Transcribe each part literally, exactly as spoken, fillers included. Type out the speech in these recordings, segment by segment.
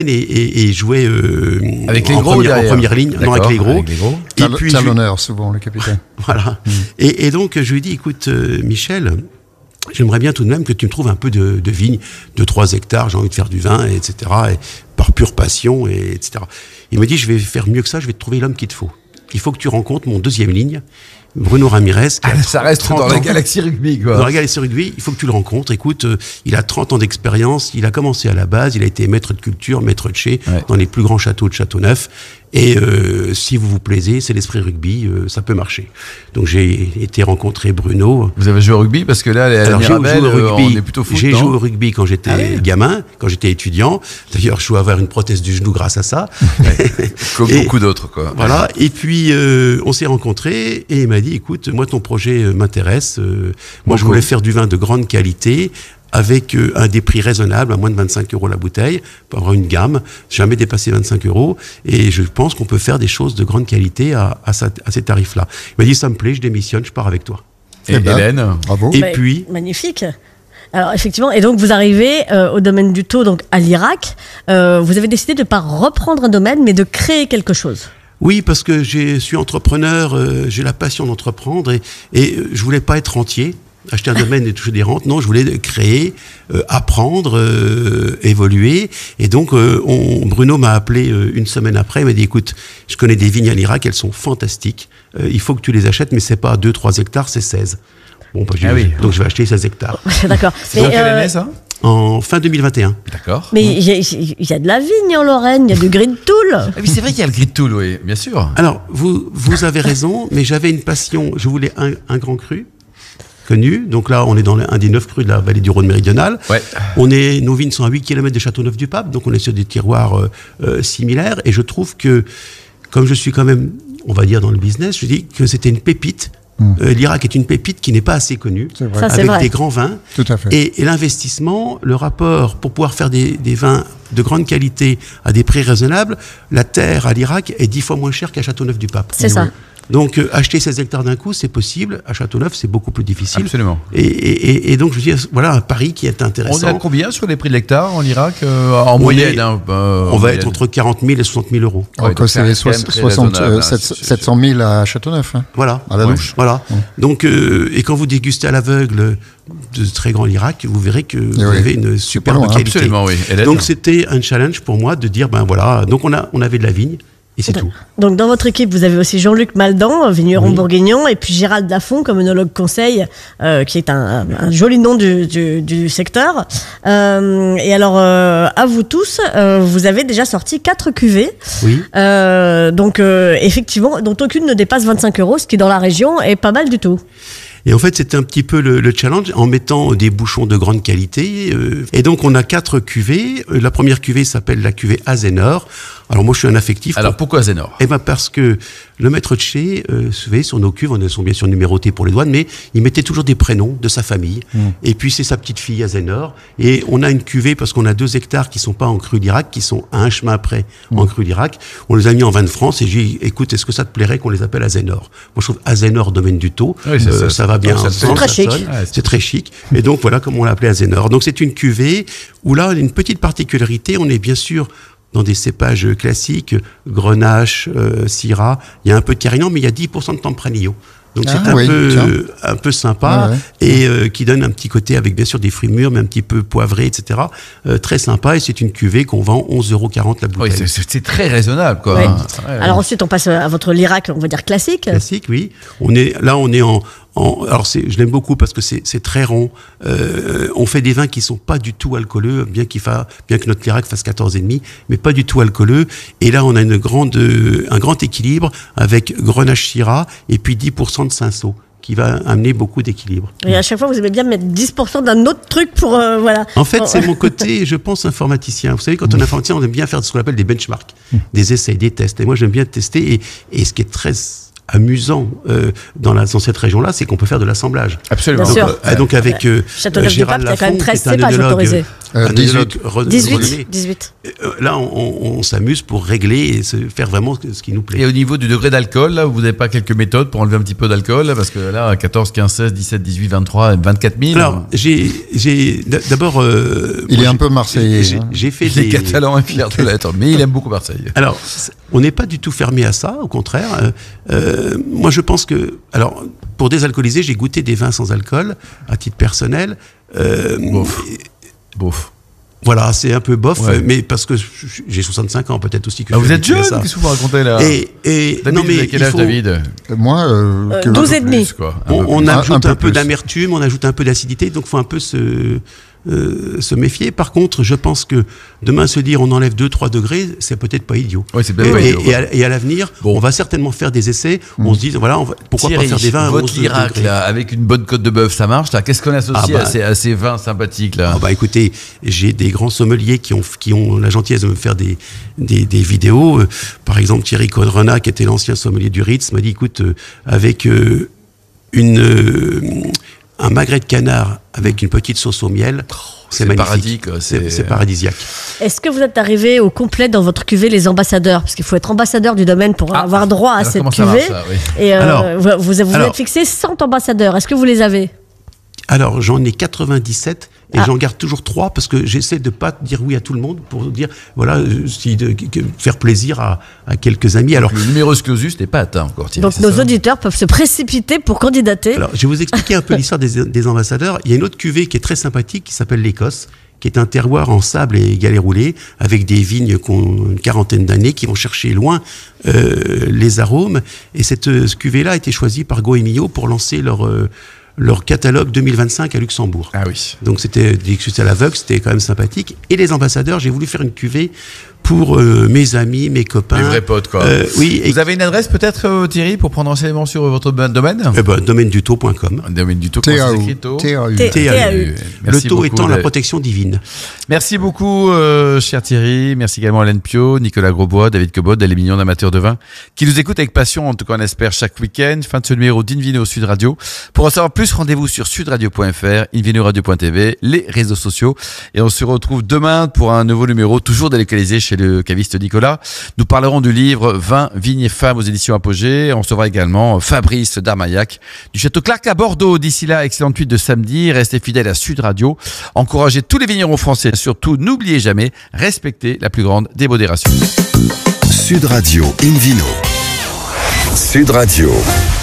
et, et, et jouait euh, avec les en, gros première, en première ligne, non, avec les gros. Avec les gros. Et Tal- puis, talonneur, je... souvent, le capitaine. Voilà. Mm. Et, et donc, je lui ai dit, écoute, euh, Michel, j'aimerais bien tout de même que tu me trouves un peu de, de vigne, de trois hectares, j'ai envie de faire du vin, et cetera, et par pure passion, et, etc. Il me dit, je vais faire mieux que ça, je vais te trouver l'homme qu'il te faut. Il faut que tu rencontres mon deuxième ligne, Bruno Ramirez. Qui ah, a ça reste dans la galaxie rugby, quoi. Dans la galaxie rugby, il faut que tu le rencontres. Écoute, euh, il a trente ans d'expérience, il a commencé à la base, il a été maître de culture, maître de chez, ouais. dans les plus grands châteaux de Châteauneuf. Et euh, si vous vous plaisez, c'est l'esprit rugby, euh, ça peut marcher. Donc j'ai été rencontrer Bruno. Vous avez joué au rugby parce que là, à la Mirabelle, euh, on est plutôt foot. J'ai joué au rugby quand j'étais ah oui. gamin, quand j'étais étudiant. D'ailleurs, je suis avoir une prothèse du genou grâce à ça. Ouais. Comme et, beaucoup d'autres, quoi. Voilà. Et puis euh, on s'est rencontrés et il m'a dit, écoute, moi ton projet euh, m'intéresse. Euh, moi, je voulais faire du vin de grande qualité, avec euh, un des prix raisonnables, à moins de vingt-cinq euros la bouteille, pour avoir une gamme, jamais dépasser vingt-cinq euros. Et je pense qu'on peut faire des choses de grande qualité à, à, sa, à ces tarifs-là. Il m'a dit, ça me plaît, je démissionne, je pars avec toi. Et, et ben, Hélène, bravo. Et bah, puis... Magnifique. Alors effectivement, et donc vous arrivez euh, au domaine du Taux, donc à l'Irak. Euh, vous avez décidé de ne pas reprendre un domaine, mais de créer quelque chose. Oui, parce que je suis entrepreneur, euh, j'ai la passion d'entreprendre et, et euh, je voulais pas être rentier. Acheter un domaine et toucher des rentes, non, je voulais créer, euh, apprendre, euh, évoluer. Et donc, euh, on, Bruno m'a appelé euh, une semaine après, il m'a dit, écoute, je connais des vignes à l'Irak, elles sont fantastiques, euh, il faut que tu les achètes, mais c'est pas deux trois hectares, c'est seize. Bon, bah, ah oui. Donc je vais acheter seize hectares. D'accord. C'est dans quelle année, ça ? En fin deux mille vingt et un. D'accord. Mais il y, y a de la vigne en Lorraine, il y a du Green Tool. Ah oui, c'est vrai qu'il y a le Green Tool, oui, bien sûr. Alors, vous, vous avez raison, mais j'avais une passion, je voulais un, un grand cru. Connu. Donc là, on est dans un des neuf crus de la vallée du Rhône méridionale. Ouais. On est, nos vignes sont à huit kilomètres de Châteauneuf-du-Pape, donc on est sur des terroirs euh, euh, similaires. Et je trouve que, comme je suis quand même, on va dire, dans le business, je dis que c'était une pépite. Mmh. Euh, L'Irak est une pépite qui n'est pas assez connue, Ça, avec vrai. des grands vins. Tout à fait. Et, et l'investissement, le rapport pour pouvoir faire des, des vins de grande qualité à des prix raisonnables, la terre à l'Irak est dix fois moins chère qu'à Châteauneuf-du-Pape. C'est ça. Donc, euh, acheter seize hectares d'un coup, c'est possible. À Châteauneuf, c'est beaucoup plus difficile. Absolument. Et, et, et donc, je dis, voilà un pari qui est intéressant. On est à combien sur les prix de l'hectare en Irak euh, En on moyenne est, hein, euh, On en va moyenne. être entre quarante mille et soixante mille euros. Ouais, donc c'est sept cent mille à Châteauneuf. Hein, voilà. À la ouais. douche. Voilà. Ouais. Donc, euh, et quand vous dégustez à l'aveugle de très grand Irak, vous verrez que et vous oui. avez une superbe loin, qualité. Absolument, oui. Donc, c'était un challenge pour moi de dire, ben voilà, donc on, a, on avait de la vigne. Et c'est tout. Donc dans votre équipe, vous avez aussi Jean-Luc Maldan, vigneron oui. bourguignon, et puis Gérald Lafont, comme œnologue conseil, euh, qui est un, un joli nom du, du, du secteur. Euh, et alors, euh, à vous tous, euh, vous avez déjà sorti quatre cuvées. Oui. Euh, donc euh, effectivement, dont aucune ne dépasse vingt-cinq euros, ce qui dans la région est pas mal du tout. Et en fait, c'était un petit peu le, le challenge en mettant des bouchons de grande qualité. Euh, et donc, on a quatre cuvées. La première cuvée s'appelle la cuvée Azénor. Alors, moi, je suis un affectif. Alors, pourquoi Azénor ? Eh ben, parce que le maître de chez, euh, vous savez, sur nos cuves, on sont bien sûr numérotés pour les douanes, mais il mettait toujours des prénoms de sa famille. Mmh. Et puis, c'est sa petite fille Azénor. Et on a une cuvée, parce qu'on a deux hectares qui sont pas en cru d'Irak, qui sont à un chemin après mmh. en cru d'Irak. On les a mis en vin de France et j'ai dit, écoute, est-ce que ça te plairait qu'on les appelle Azénor ? Moi, je trouve Azénor, domaine du Taux. Oui, euh, ça. ça va bien ensemble. C'est très chic. Ouais, c'est très chic. Et donc, voilà comment on l'a appelé Azénor. Donc, c'est une cuvée où là, une petite particularité, on est bien sûr dans des cépages classiques, Grenache, euh, Syrah. Il y a un peu de Carignan, mais il y a dix pour cent de Tempranillo. Donc ah, c'est un, oui, peu, un peu sympa ouais, ouais. et euh, qui donne un petit côté avec bien sûr des fruits mûrs, mais un petit peu poivrés, et cetera. Euh, très sympa et c'est une cuvée qu'on vend onze euros quarante la bouteille. Oui, c'est, c'est très raisonnable, quoi. Ouais. Hein. Ouais, Alors ouais. ensuite, on passe à votre Lirac, on va dire classique. Classique, oui. On est là, on est en En, alors c'est, je l'aime beaucoup parce que c'est, c'est très rond. Euh, on fait des vins qui sont pas du tout alcooleux, bien qu'il fa, bien que notre Lirac fasse quatorze virgule cinq, mais pas du tout alcooleux. Et là, on a une grande, un grand équilibre avec Grenache Syrah et puis dix pour cent de Cinsault, qui va amener beaucoup d'équilibre. Et à chaque fois, vous aimez bien mettre dix pour cent d'un autre truc pour... Euh, voilà. En fait, c'est mon côté, je pense, informaticien. Vous savez, quand on est informaticien, on aime bien faire ce qu'on appelle des benchmarks, des essais, des tests. Et moi, j'aime bien tester. Et, et ce qui est très amusant euh, dans, la, dans cette région-là, c'est qu'on peut faire de l'assemblage. Absolument. Bien donc, sûr. euh, donc avec euh, Gérald Lafont, qui est un œnologue Euh, un dix-huit. re- dix-huit. renommé. dix-huit. Euh, Là, on, on- on s'amuse pour régler et se faire vraiment ce qui nous plaît. Et au niveau du degré d'alcool, là, vous n'avez pas quelques méthodes pour enlever un petit peu d'alcool là, parce que là, quatorze, quinze, seize, dix-sept, dix-huit, vingt-trois, vingt-quatre mille. Alors, j'ai, j'ai d- d'abord. euh, Il moi, est un j'ai- peu marseillais, J'ai, hein. j'ai fait Il est des. catalan et fier de l'être, mais il aime beaucoup Marseille. Alors, c'est- on n'est pas du tout fermé à ça, au contraire. Euh, euh, moi, je pense que, alors, pour désalcooliser, j'ai goûté des vins sans alcool, à titre personnel. Euh, Bof. et- Bof. Voilà, c'est un peu bof, Ouais. mais parce que je- je- j'ai soixante-cinq ans, peut-être aussi que Ah, je vous suis êtes habitué à jeune, ça. qu'est-ce que vous racontez là Et, et David, non, vous mais avez quel il âge, faut- David Moi, euh, Euh, que- douze et demi. Plus, quoi. Un on, peu on plus. Un- ajoute un un, peu peu plus. d'amertume, on ajoute un peu d'acidité, donc il faut un peu se, euh, se méfier. Par contre, je pense que demain se dire on enlève deux trois degrés, c'est peut-être pas idiot. Ouais, c'est Et, peut-être pas et- idiot, et à, et à l'avenir, Bon. on va certainement faire des essais. où On se dit voilà, on va- pourquoi Thierry, pas faire des vins à votre onze Irak, degrés. là, avec une bonne côte de bœuf, ça marche là. Qu'est-ce qu'on associe Ah bah. à, ces, à ces vins sympathiques là Ah bah écoutez, j'ai des grands sommeliers qui ont, qui ont la gentillesse de me faire des, des, des vidéos. Euh, Par exemple, Thierry Conrena, qui était l'ancien sommelier du Ritz, m'a dit, écoute, euh, avec euh, une, euh, un magret de canard avec une petite sauce au miel, c'est c'est magnifique. paradis, quoi, C'est c'est- c'est paradisiaque. Est-ce que vous êtes arrivé au complet dans votre cuvée les ambassadeurs? Parce qu'il faut être ambassadeur du domaine pour Ah, avoir droit à alors cette comment ça cuvée. marche, ça, oui. Et euh, Alors, vous, vous, vous alors- êtes fixé cent ambassadeurs. Est-ce que vous les avez? Alors, j'en ai quatre-vingt-dix-sept et Ah. j'en garde toujours trois parce que j'essaie de pas dire oui à tout le monde pour dire, voilà, euh, si de, que- faire plaisir à, à quelques amis. Alors, Le numerus clausus n'est pas atteint encore, Thierry, Donc c'est nos ça auditeurs peuvent se précipiter pour candidater. Alors, je vais vous expliquer un peu l'histoire des, des ambassadeurs. Il y a une autre cuvée qui est très sympathique qui s'appelle l'Écosse, qui est un terroir en sable et galets roulés, avec des vignes qui ont une quarantaine d'années, qui vont chercher loin euh, les arômes. Et cette euh, cuvée-là a été choisie par Goemio pour lancer leur, euh, leur catalogue deux mille vingt-cinq à Luxembourg. Ah oui. Donc c'était des succès à l'aveugle, c'était quand même sympathique. Et les ambassadeurs, j'ai voulu faire une cuvée pour euh, mes amis, mes copains. Les vrais potes, quoi. Euh, oui. Vous avez une adresse peut-être, euh, Thierry, pour prendre renseignement sur votre domaine Eh ben, domaine du taux point com. Domaine du taux. T A comment ça U. s'écrit, taux T A U. T- T A U. U. Le Merci taux beaucoup, étant la David. protection divine. Merci beaucoup, euh, cher Thierry. Merci également à Hélène Pio, Nicolas Grosbois, David Cobod, les millions d'amateurs de vin qui nous écoutent avec passion, en tout cas on espère chaque week-end. Fin de ce numéro d'Invino Sud Radio. Pour en savoir plus, rendez-vous sur sudradio point f r, invino radio point t v, les réseaux sociaux. Et on se retrouve demain pour un nouveau numéro, toujours délocalisé chez le caviste Nicolas. Nous parlerons du livre Vin, vignes et femmes aux éditions Apogée. On recevra également Fabrice Darmaillac du Château Clark à Bordeaux. D'ici là, excellente suite de samedi. Restez fidèles à Sud Radio. Encouragez tous les vignerons français. Surtout, n'oubliez jamais, respectez la plus grande des modérations. Sud Radio Invino. Sud Radio.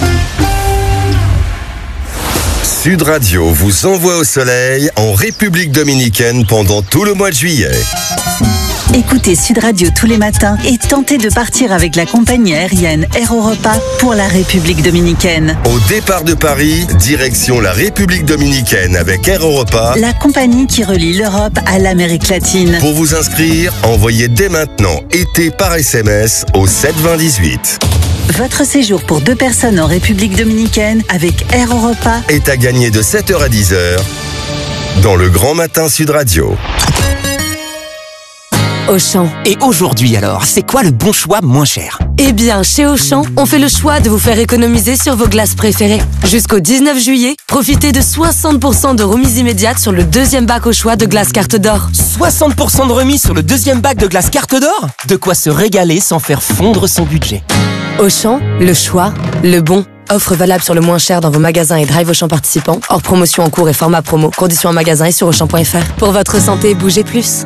Sud Radio vous envoie au soleil en République dominicaine pendant tout le mois de juillet. Écoutez Sud Radio tous les matins et tentez de partir avec la compagnie aérienne Air Europa pour la République dominicaine. Au départ de Paris, direction la République dominicaine avec Air Europa. La compagnie qui relie l'Europe à l'Amérique latine. Pour vous inscrire, envoyez dès maintenant été par S M S au sept vingt dix-huit. Votre séjour pour deux personnes en République dominicaine avec Air Europa Est à gagner de sept heures à dix heures dans le Grand Matin Sud Radio. Auchan. Et aujourd'hui alors, c'est quoi le bon choix moins cher? Eh bien, chez Auchan, on fait le choix de vous faire économiser sur vos glaces préférées. Jusqu'au dix-neuf juillet, profitez de soixante pour cent de remise immédiate sur le deuxième bac au choix de glace carte d'or. soixante pour cent de remise sur le deuxième bac de glace carte d'or? De quoi se régaler sans faire fondre son budget. Auchan, le choix, le bon. Offre valable sur le moins cher dans vos magasins et drive Auchan participants. Hors promotion en cours et format promo. Conditions en magasin et sur auchan point f r. Pour votre santé, bougez plus.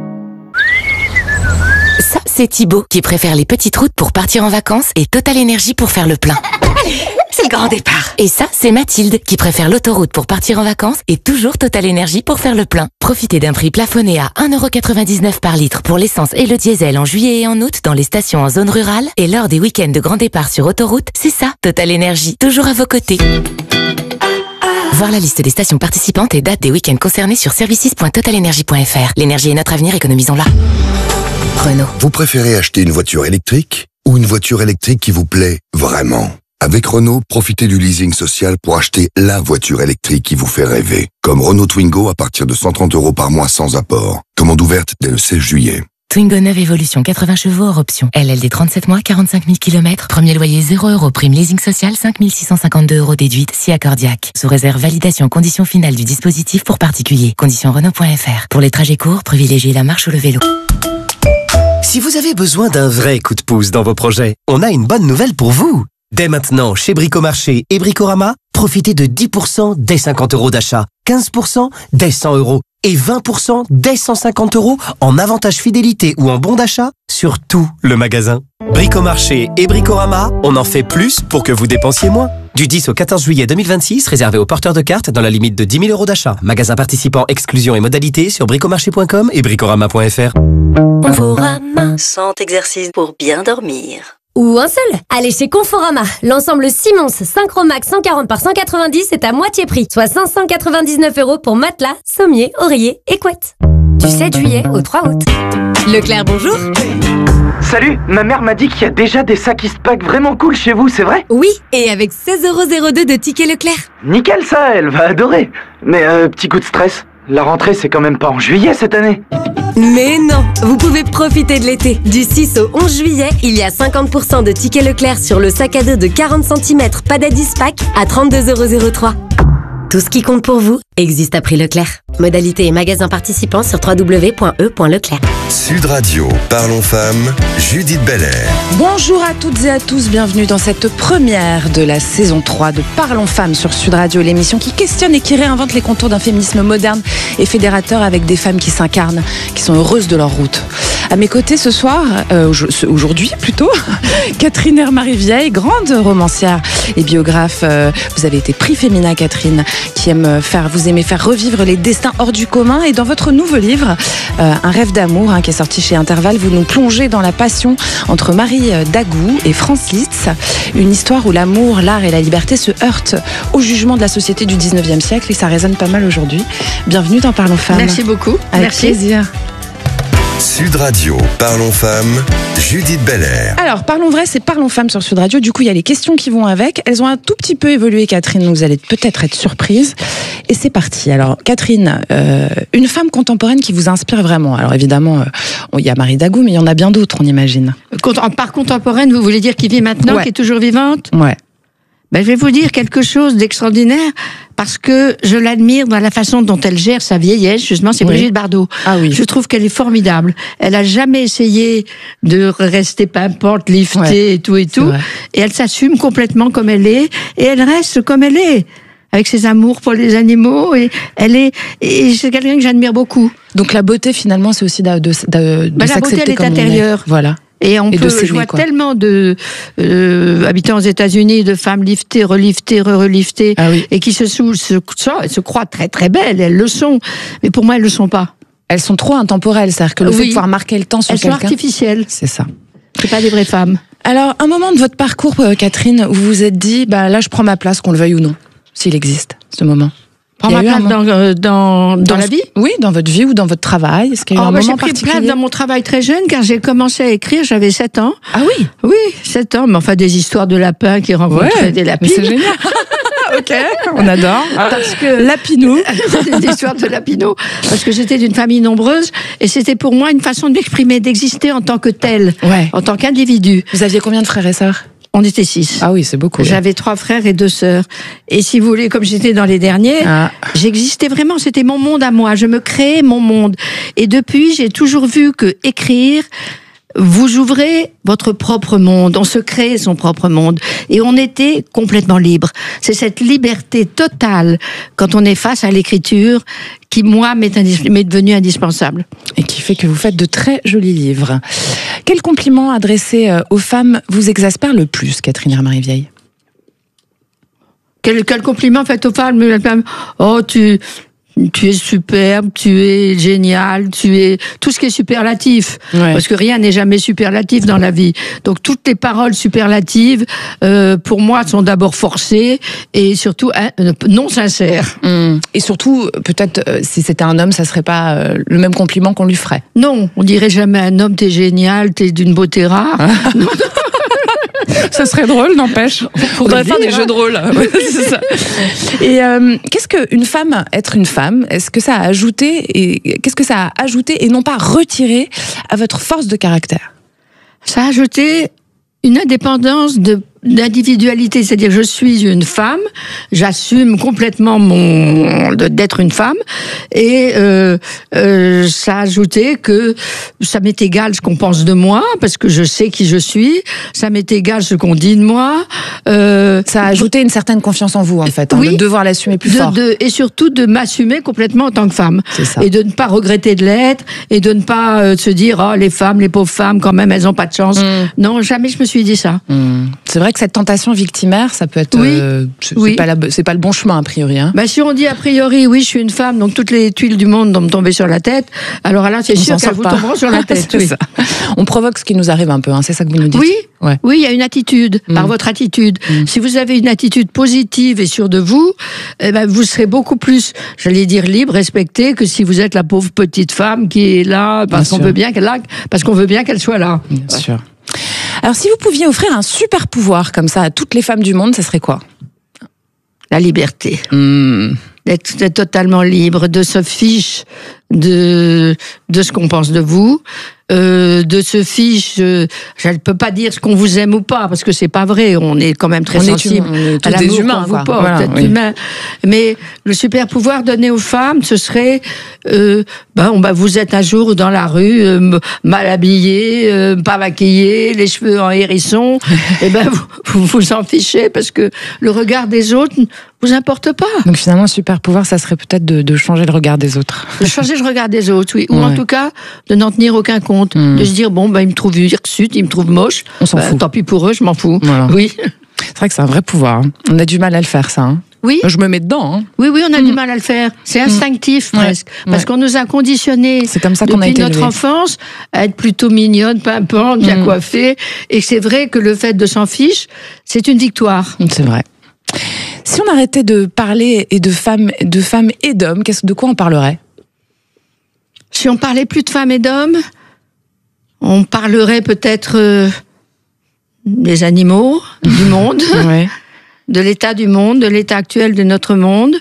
Ça, c'est Thibaut qui préfère les petites routes pour partir en vacances et Total Énergie pour faire le plein. C'est le grand départ. Et ça, c'est Mathilde qui préfère l'autoroute pour partir en vacances et toujours Total Énergie pour faire le plein. Profitez d'un prix plafonné à un euro quatre-vingt-dix-neuf par litre pour l'essence et le diesel en juillet et en août dans les stations en zone rurale et lors des week-ends de grand départ sur autoroute. C'est ça, Total Énergie, toujours à vos côtés. Voir la liste des stations participantes et dates des week-ends concernés sur services point total énergie point f r. L'énergie est notre avenir, économisons-la. Renault. Vous préférez acheter une voiture électrique ou une voiture électrique qui vous plaît vraiment? Avec Renault, profitez du leasing social pour acheter la voiture électrique qui vous fait rêver. Comme Renault Twingo à partir de cent trente euros par mois sans apport. Commande ouverte dès le seize juillet. Twingo neuf Evolution quatre-vingts chevaux hors option. L L D trente-sept mois, quarante-cinq mille kilomètres. Premier loyer zéro euros. Prime leasing social cinq mille six cent cinquante-deux euros déduite si accordiaque. Sous réserve validation conditions finales du dispositif pour particuliers. Conditions Renault point F R. Pour les trajets courts, privilégiez la marche ou le vélo. Si vous avez besoin d'un vrai coup de pouce dans vos projets, on a une bonne nouvelle pour vous. Dès maintenant, chez Bricomarché et Bricorama, profitez de dix pour cent dès cinquante euros d'achat, quinze pour cent dès cent euros et vingt pour cent dès cent cinquante euros en avantage fidélité ou en bon d'achat sur tout le magasin. Bricomarché et Bricorama, on en fait plus pour que vous dépensiez moins. Du dix au quatorze juillet deux mille vingt-six, réservé aux porteurs de cartes dans la limite de dix mille euros d'achat. Magasin participant, exclusion et modalités sur bricomarché point com et bricorama point F R. Conforama, cent exercices pour bien dormir. Ou un seul. Allez chez Conforama. L'ensemble Simons Synchromax cent quarante par cent quatre-vingt-dix est à moitié prix, soit cinq cent quatre-vingt-dix-neuf euros pour matelas, sommier, oreiller et couette. Du sept juillet au trois août. Leclerc, bonjour. Salut, ma mère m'a dit qu'il y a déjà des sacs Eastpak vraiment cool chez vous, c'est vrai? Oui, et avec seize euros zéro deux de tickets Leclerc. Nickel ça, elle va adorer. Mais euh, petit coup de stress, la rentrée c'est quand même pas en juillet cette année. Mais non, vous pouvez profiter de l'été. Du six au onze juillet, il y a cinquante pour cent de tickets Leclerc sur le sac à dos de quarante centimètres Padad Eastpak à trente-deux euros zéro trois. Tout ce qui compte pour vous existe à prix Leclerc. Modalité et magasin participants sur w w w point e point leclerc. Sud Radio, Parlons Femmes, Judith Belair. Bonjour à toutes et à tous, bienvenue dans cette première de la saison trois de Parlons Femmes sur Sud Radio, l'émission qui questionne et qui réinvente les contours d'un féminisme moderne et fédérateur avec des femmes qui s'incarnent, qui sont heureuses de leur route. À mes côtés ce soir, euh, aujourd'hui plutôt, Catherine Hermary-Vieille, grande romancière et biographe. Euh, vous avez été prix Féminin, Catherine, qui aime faire, vous aimez faire revivre les destins hors du commun. Et dans votre nouveau livre, euh, Un rêve d'amour, hein, qui est sorti chez Intervalle, vous nous plongez dans la passion entre Marie Dagou et Franz Liszt. Une histoire où l'amour, l'art et la liberté se heurtent au jugement de la société du dix-neuvième siècle, et ça résonne pas mal aujourd'hui. Bienvenue dans Parlons Femmes. Merci beaucoup. Avec Merci. plaisir. Sud Radio, Parlons Femmes, Judith Belair. Alors, Parlons Vrai, c'est Parlons Femmes sur Sud Radio. Du coup, il y a les questions qui vont avec. Elles ont un tout petit peu évolué, Catherine, donc vous allez peut-être être surprise. Et c'est parti. Alors, Catherine, euh, une femme contemporaine qui vous inspire vraiment. Alors, évidemment, euh, il y a Marie Dagou, mais il y en a bien d'autres, on imagine. Par contemporaine, vous voulez dire qui vit maintenant, ouais. qui est toujours vivante? Ouais. Ben, je vais vous dire quelque chose d'extraordinaire, parce que je l'admire dans la façon dont elle gère sa vieillesse. Justement, c'est oui. Brigitte Bardot. Ah oui. Je trouve qu'elle est formidable. Elle a jamais essayé de rester pimpante, liftée ouais. et tout et tout. Et elle s'assume complètement comme elle est. Et elle reste comme elle est, avec ses amours pour les animaux. Et elle est, et c'est quelqu'un que j'admire beaucoup. Donc la beauté, finalement, c'est aussi de, de, de, ben, de la beauté, elle est intérieure. Voilà. Et on et peut, s'aimer, je vois quoi. tellement de euh, habitants aux États-Unis, de femmes liftées, reliftées, re-reliftées, ah oui. et qui se, sou, se, se croient très très belles. Elles le sont, mais pour moi, elles le sont pas. Elles sont trop intemporelles, c'est-à-dire que le oui. fait de pouvoir marquer le temps sur elles quelqu'un. Elles sont artificielles. C'est ça. C'est pas des vraies femmes. Alors, un moment de votre parcours, Catherine, où vous vous êtes dit, bah là, je prends ma place, qu'on le veuille ou non, s'il existe, ce moment. Prends ma place dans, euh, dans, dans, dans la vie? Oui, dans votre vie ou dans votre travail. Est-ce qu'il y a eu oh, un bah, moment j'ai pris particulier? place dans mon travail très jeune, car j'ai commencé à écrire, j'avais sept ans. Ah oui? Oui, sept ans, mais enfin des histoires de lapins qui rencontraient ouais, des lapines. C'est génial. Ok, on adore. Parce que Lapinou. Des histoires de Lapinou. Parce que j'étais d'une famille nombreuse et c'était pour moi une façon de m'exprimer, d'exister en tant que telle, ouais. en tant qu'individu. Vous aviez combien de frères et sœurs? On était six. Ah oui, c'est beaucoup. J'avais ouais. trois frères et deux sœurs. Et si vous voulez, comme j'étais dans les derniers, ah. j'existais vraiment. C'était mon monde à moi. Je me créais mon monde. Et depuis, j'ai toujours vu que écrire, vous ouvrez votre propre monde. On se crée son propre monde. Et on était complètement libre. C'est cette liberté totale, quand on est face à l'écriture, qui, moi, m'est, indis- m'est devenue indispensable. Et qui fait que vous faites de très jolis livres. Quel compliment adressé aux femmes vous exaspère le plus, Catherine Hermary-Vieille? Quel, quel compliment fait aux femmes? Oh, tu... Tu es superbe, tu es génial, tu es tout ce qui est superlatif, ouais. parce que rien n'est jamais superlatif dans la vie. Donc toutes les paroles superlatives, euh, pour moi, sont d'abord forcées et surtout hein, non sincères. Mmh. Et surtout, peut-être, euh, si c'était un homme, ça serait pas euh, le même compliment qu'on lui ferait. Non, on dirait jamais à un homme, t'es génial, t'es d'une beauté rare. non, Ça serait drôle, n'empêche. On pourrait faire des jeux de rôle. Ouais, c'est ça. Et euh, qu'est-ce qu'une femme, être une femme, est-ce que ça a ajouté et qu'est-ce que ça a ajouté et non pas retiré à votre force de caractère? Ça a ajouté une indépendance de d'individualité, c'est-à-dire je suis une femme, j'assume complètement mon d'être une femme, et euh, euh, ça a ajouté que ça m'est égal ce qu'on pense de moi parce que je sais qui je suis, ça m'est égal ce qu'on dit de moi. Euh, ça a ajouté une certaine confiance en vous en fait, hein, oui, de devoir l'assumer plus de, fort, de, et surtout de m'assumer complètement en tant que femme, c'est ça. Et de ne pas regretter de l'être et de ne pas euh, se dire oh les femmes, les pauvres femmes quand même elles ont pas de chance. Mmh. Non, jamais je me suis dit ça. Mmh. C'est vrai que cette tentation victimaire, ça peut être, oui, euh, c'est, oui. c'est pas la, c'est pas le bon chemin a priori. Hein. Bah si on dit a priori, oui, je suis une femme, donc toutes les tuiles du monde vont me tomber sur la tête. Alors là, c'est on sûr qu'elles vous tomberont sur la tête. Oui. Ça. On provoque ce qui nous arrive un peu. Hein, c'est ça que vous nous dites. Oui, ouais. Oui, il y a une attitude mm. par votre attitude. Mm. Si vous avez une attitude positive et sûre de vous, eh ben vous serez beaucoup plus, j'allais dire libre, respecté que si vous êtes la pauvre petite femme qui est là parce bien qu'on sûr. veut bien qu'elle là, parce qu'on veut bien qu'elle soit là. Bien ouais. sûr. Alors, si vous pouviez offrir un super pouvoir comme ça à toutes les femmes du monde, ça serait quoi? La liberté. Mmh. D'être, d'être totalement libre, de se fiche de, de ce qu'on pense de vous, euh, de se fiche, euh, je ne peux pas dire ce qu'on vous aime ou pas, parce que c'est pas vrai, on est quand même très on sensible est, à l'amour des humains, qu'on vous porte, voilà, oui. humain. Mais le super pouvoir donné aux femmes, ce serait, euh, ben, bah, vous êtes un jour dans la rue, euh, mal habillé, euh, pas maquillé, les cheveux en hérisson, et ben vous, vous vous en fichez, parce que le regard des autres vous importe pas. Donc finalement, le super pouvoir, ça serait peut-être de, de changer le regard des autres. De changer le regard des autres, oui. Ou ouais. en tout cas, de n'en tenir aucun compte. Mmh. De se dire, bon, ben, ils me trouvent hirsute, ils me trouvent moche. On s'en ben, fout. Tant pis pour eux, je m'en fous. Voilà. Oui. C'est vrai que c'est un vrai pouvoir. On a du mal à le faire, ça. Hein. Oui. Je me mets dedans. Hein. Oui, oui, on a mmh. du mal à le faire. C'est instinctif, mmh. presque. Ouais. Parce ouais. qu'on nous a conditionnés. C'est comme ça qu'on depuis a été notre élevés. enfance, à être plutôt mignonne, pimpante, bien mmh. coiffée. Et c'est vrai que le fait de s'en fiche, c'est une victoire. C'est vrai. Si on arrêtait de parler et de femmes, de femmes et d'hommes, qu'est-ce, de quoi on parlerait? Si on parlait plus de femmes et d'hommes, on parlerait peut-être euh, des animaux, du monde, ouais. de l'état du monde, de l'état actuel de notre monde,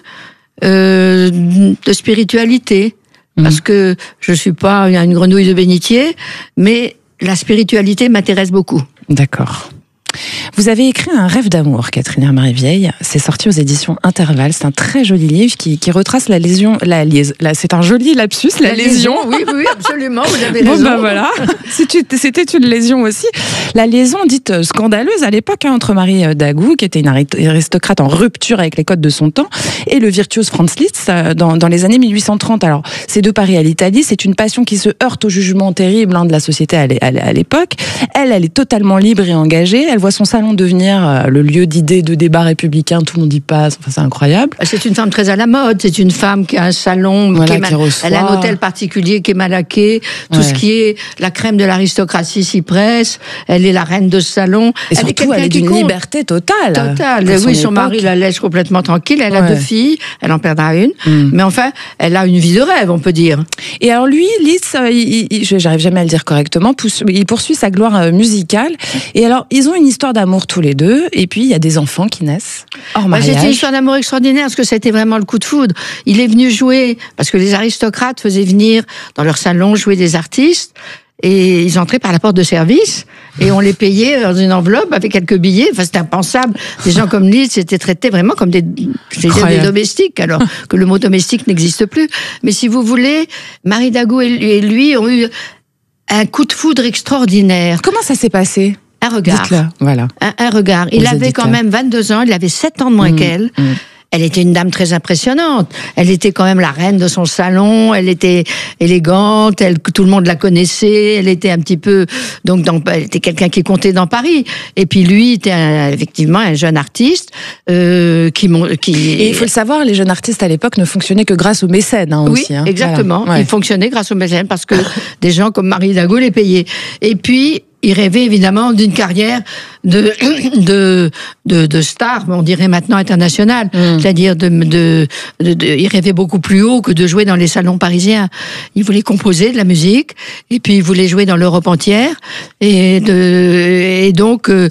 euh, de spiritualité. Mmh. Parce que je suis pas une grenouille de bénitier, mais la spiritualité m'intéresse beaucoup. D'accord. Vous avez écrit Un rêve d'amour, Catherine Hermary-Vieille. C'est sorti aux éditions Intervalle. C'est un très joli livre qui, qui retrace la lésion. La, la, c'est un joli lapsus, la, la lésion. lésion. Oui, oui, absolument, vous avez bon, raison. Ben voilà. C'était une lésion aussi. La liaison dite scandaleuse à l'époque hein, entre Marie Dagou, qui était une aristocrate en rupture avec les codes de son temps, et le virtuose Franz Liszt dans, dans les années mille huit cent trente. Alors, ces deux Paris à l'Italie, c'est une passion qui se heurte au jugement terrible hein, de la société à l'époque. Elle, elle est totalement libre et engagée. Elle voit son salon devenir le lieu d'idées, de débats républicains, tout le monde y passe, enfin, c'est incroyable. C'est une femme très à la mode, c'est une femme qui a un salon, voilà, qui, mal, qui reçoit... elle a un hôtel particulier qui est malaqué, tout ouais. ce qui est la crème de l'aristocratie s'y presse, elle est la reine de ce salon. Et elle surtout, est elle est d'une liberté totale. Totale, oui, son époque. Mari la laisse complètement tranquille, elle a ouais. deux filles, elle en perdra une, mm. mais enfin, elle a une vie de rêve, on peut dire. Et alors lui, Liszt, il, il, j'arrive jamais à le dire correctement, il poursuit sa gloire musicale, et alors, ils ont une histoire d'amour tous les deux, et puis il y a des enfants qui naissent hors mariage. Bah, c'était une histoire d'amour extraordinaire, parce que c'était vraiment le coup de foudre. Il est venu jouer, parce que les aristocrates faisaient venir dans leur salon jouer des artistes, et ils entraient par la porte de service, et on les payait dans une enveloppe avec quelques billets. Enfin, c'était impensable. Des gens comme Liszt étaient traités vraiment comme des, je vais dire des domestiques, alors que le mot domestique n'existe plus. Mais si vous voulez, Marie Dagou et lui ont eu un coup de foudre extraordinaire. Comment ça s'est passé? Un regard. Voilà. Un, un regard. Il avait éditeurs. Quand même vingt-deux ans, il avait sept ans de moins mmh, qu'elle. Mmh. Elle était une dame très impressionnante. Elle était quand même la reine de son salon, elle était élégante, elle, tout le monde la connaissait, elle était un petit peu, donc dans, elle était quelqu'un qui comptait dans Paris. Et puis lui était un, effectivement un jeune artiste euh, qui, qui... Et il faut le savoir, les jeunes artistes à l'époque ne fonctionnaient que grâce aux mécènes hein, oui, aussi. Hein. Exactement. Voilà. Ouais. Ils fonctionnaient grâce aux mécènes parce que des gens comme Marie Dagou les payaient. Et puis il rêvait évidemment d'une carrière de de de, de star, on dirait maintenant internationale, mmh. c'est-à-dire de, de, de, de, il rêvait beaucoup plus haut que de jouer dans les salons parisiens. Il voulait composer de la musique et puis il voulait jouer dans l'Europe entière et de et donc euh,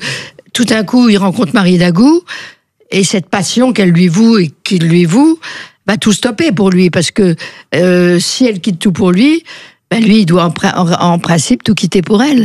tout d'un coup, il rencontre Marie Dagou, et cette passion qu'elle lui voue et qu'il lui voue, va tout stopper pour lui, parce que euh, si elle quitte tout pour lui, ben lui, il doit en, en, en principe tout quitter pour elle.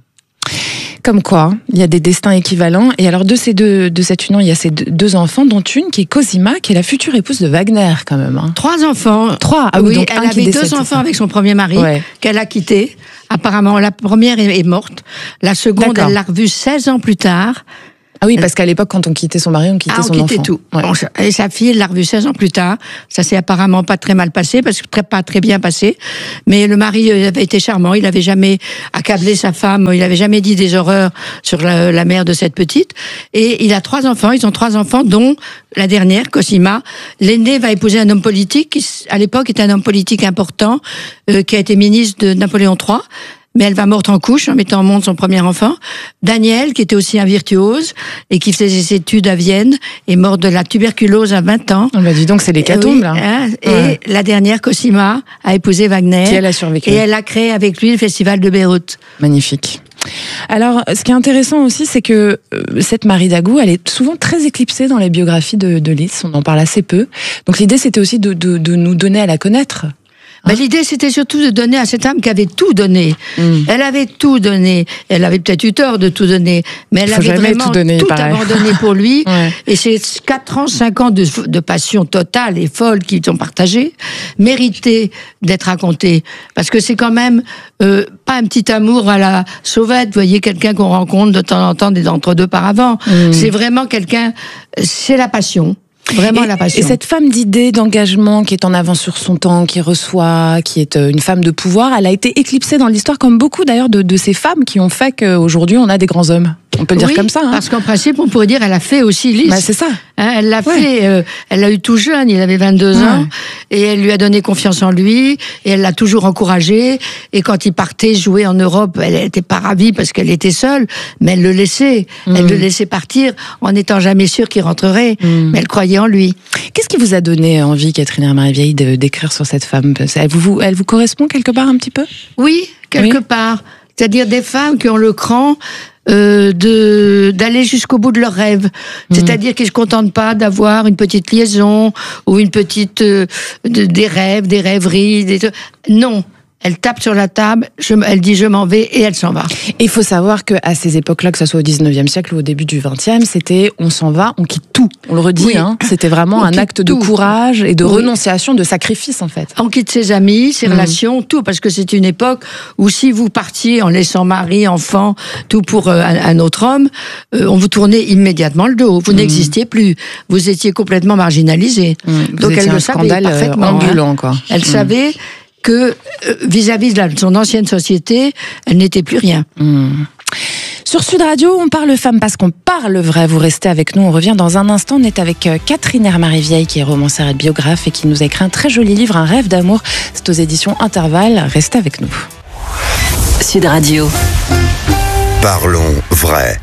Comme quoi, il y a des destins équivalents. Et alors, de, ces deux, de cette union, il y a ces deux, deux enfants, dont une qui est Cosima, qui est la future épouse de Wagner, quand même. Hein. Trois enfants. Trois, ah oui, oui donc elle un avait qui deux décède, enfants avec son premier mari, ouais. qu'elle a quitté. Apparemment, la première est, est morte. La seconde, D'accord. elle l'a revue seize ans plus tard. Ah oui, parce qu'à l'époque, quand on quittait son mari, on quittait ah, on son quittait enfant. tout. Ouais. Bon, et sa fille, elle l'a revue seize ans plus tard. Ça s'est apparemment pas très mal passé, parce que très, pas très bien passé. Mais le mari avait été charmant. Il avait jamais accablé sa femme. Il avait jamais dit des horreurs sur la, la mère de cette petite. Et il a trois enfants. Ils ont trois enfants, dont la dernière, Cosima. L'aîné va épouser un homme politique, qui, à l'époque, était un homme politique important, euh, qui a été ministre de Napoléon trois. Mais elle va morte en couche en mettant au monde son premier enfant. Daniel, qui était aussi un virtuose et qui faisait ses études à Vienne, est mort de la tuberculose à vingt ans. On m'a dit donc c'est l'hécatombe, oui, là. Hein, Ouais. Et la dernière, Cosima, a épousé Wagner. Qui elle a survécu. Et elle a créé avec lui le festival de Beyrouth. Magnifique. Alors, ce qui est intéressant aussi, c'est que euh, cette Marie Dagou, elle est souvent très éclipsée dans les biographies de, de Lys. On en parle assez peu. Donc l'idée, c'était aussi de, de, de nous donner à la connaître. Ben, l'idée, c'était surtout de donner à cette femme qui avait tout donné. Mm. Elle avait tout donné. Elle avait peut-être eu tort de tout donner, mais elle Faut avait jamais vraiment tout, donner, tout pareil. abandonné pour lui. Ouais. Et ces quatre ans, cinq ans de, de passion totale et folle qu'ils ont partagé méritaient d'être racontés. Parce que c'est quand même euh, pas un petit amour à la sauvette, vous voyez, quelqu'un qu'on rencontre de temps en temps des entre-deux par avant. Mm. C'est vraiment quelqu'un, c'est la passion. Vraiment et, la passion. Et cette femme d'idée, d'engagement, qui est en avance sur son temps, qui reçoit, qui est une femme de pouvoir, elle a été éclipsée dans l'histoire, comme beaucoup d'ailleurs de, de ces femmes qui ont fait qu'aujourd'hui on a des grands hommes. On peut le oui, dire comme ça. Hein. Parce qu'en principe, on pourrait dire elle a fait aussi Lys. Bah, c'est ça. Hein, elle l'a ouais. fait. Euh, elle l'a eu tout jeune. Il avait vingt-deux ouais. ans, et elle lui a donné confiance en lui. Et elle l'a toujours encouragé. Et quand il partait jouer en Europe, elle n'était pas ravie parce qu'elle était seule, mais elle le laissait. Mm. Elle le laissait partir en n'étant jamais sûre qu'il rentrerait. Mm. Mais elle croyait en lui. Qu'est-ce qui vous a donné envie, Catherine Marie-Vieille, de, d'écrire sur cette femme ? Elle vous, elle vous correspond quelque part un petit peu ? Oui, quelque oui. part. C'est-à-dire des femmes qui ont le cran euh, de d'aller jusqu'au bout de leurs rêves. Mmh. C'est-à-dire qu'ils ne se contentent pas d'avoir une petite liaison ou une petite euh, de, des rêves, des rêveries. Des... Non. Elle tape sur la table, je, elle dit je m'en vais et elle s'en va. Et il faut savoir qu'à ces époques-là, que ce soit au dix-neuvième siècle ou au début du vingtième, c'était on s'en va, on quitte tout. On le redit, oui. hein, c'était vraiment on un acte tout. de courage et de oui. renonciation, de sacrifice en fait. On quitte ses amis, ses mmh. relations, tout, parce que c'est une époque où si vous partiez en laissant mari, enfant, tout pour euh, un, un autre homme, euh, on vous tournait immédiatement le dos. Vous mmh. n'existiez plus. Vous étiez complètement marginalisé. Mmh. Donc elle le savait parfaitement. Ambulant, hein. quoi. Elle mmh. savait que euh, vis-à-vis de la, son ancienne société, elle n'était plus rien. Mmh. Sur Sud Radio, on parle femmes parce qu'on parle vrai. Vous restez avec nous, on revient dans un instant. On est avec Catherine Hermarie-Vieille, qui est romancière et biographe et qui nous a écrit un très joli livre, Un rêve d'amour. C'est aux éditions Intervalle. Restez avec nous. Sud Radio. Parlons vrai.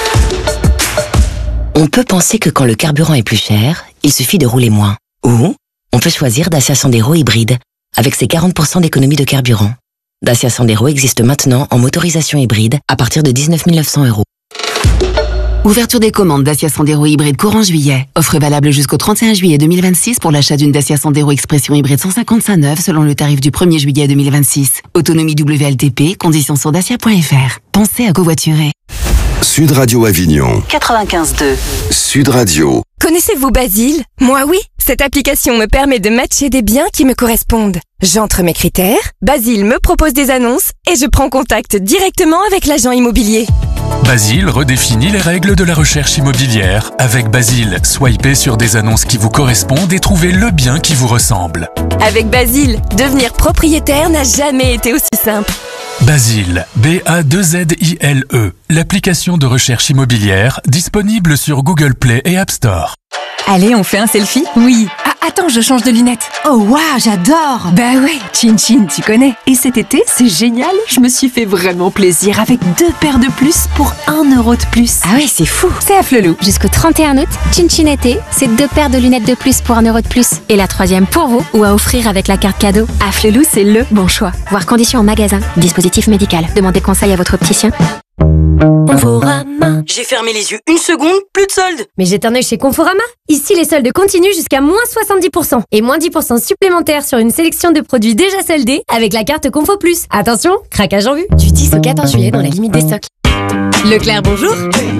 On peut penser que quand le carburant est plus cher, il suffit de rouler moins. Ou on peut choisir Dacia Sandero hybride, avec ses quarante pour cent d'économie de carburant. Dacia Sandero existe maintenant en motorisation hybride à partir de dix-neuf mille neuf cents euros. Ouverture des commandes Dacia Sandero hybride courant juillet. Offre valable jusqu'au trente et un juillet deux mille vingt-six pour l'achat d'une Dacia Sandero Expression hybride cent cinquante-cinq neuve selon le tarif du premier juillet deux mille vingt-six. Autonomie W L T P, conditions sur dacia point f r. Pensez à covoiturer. Sud Radio Avignon. quatre-vingt-quinze deux. Sud Radio. Connaissez-vous Basile ? Moi oui. Cette application me permet de matcher des biens qui me correspondent. J'entre mes critères, Basile me propose des annonces et je prends contact directement avec l'agent immobilier. Basile redéfinit les règles de la recherche immobilière. Avec Basile, swipez sur des annonces qui vous correspondent et trouvez le bien qui vous ressemble. Avec Basile, devenir propriétaire n'a jamais été aussi simple. Basile, B A deux Z I L E, l'application de recherche immobilière disponible sur Google Play et App Store. Allez, on fait un selfie ? Oui. Ah, attends, je change de lunettes. Oh, waouh, j'adore. Bah ouais, Chin Chin, tu connais. Et cet été, c'est génial, je me suis fait vraiment plaisir avec deux paires de plus pour un euro de plus. Ah ouais, c'est fou. C'est à Flelou. Jusqu'au trente et un août, Chin Chin été, c'est deux paires de lunettes de plus pour un euro de plus. Et la troisième pour vous, ou à offrir avec la carte cadeau. À Flelou, c'est le bon choix. Voir conditions en magasin. Dispositif médical. Demandez conseil à votre opticien. Conforama. J'ai fermé les yeux une seconde, plus de soldes. Mais jette un œil chez Conforama. Ici, les soldes continuent jusqu'à moins soixante-dix pour cent. Et moins dix pour cent supplémentaires sur une sélection de produits déjà soldés avec la carte Confo Plus. Attention, craquage en vue. Du dix au quatorze juillet dans la limite des stocks. Leclerc, bonjour.